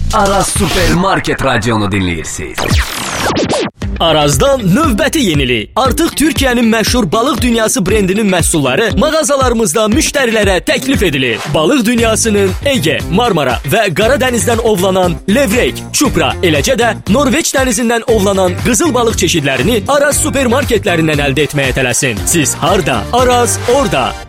Araz Supermarket radionu dinləyirsiniz. Arazdan növbəti yenilik. Artıq Türkiyənin məşhur balıq dünyası brendinin məhsulları mağazalarımızda müştərilərə təklif edilir. Balıq dünyasının Ege, Marmara və Qara dənizdən ovlanan levrek, çupra, eləcə də Norveç dənizindən ovlanan qızıl balıq çeşidlərini Araz supermarketlərindən əldə etməyə tələsin. Siz harda? Araz orada.